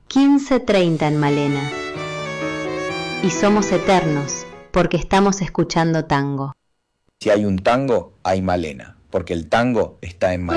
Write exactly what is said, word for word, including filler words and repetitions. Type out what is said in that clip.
quince treinta en Malena. Y somos eternos, porque estamos escuchando tango. Si hay un tango, hay Malena, porque el tango está en Malena.